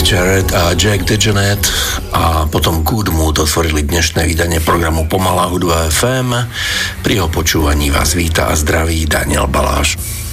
Jarrett a Jack DeJohnette a potom Good Mood otvorili dnešné vydanie programu Pomalá hudba FM. Pri jeho počúvaní vás víta a zdraví Daniel Baláš.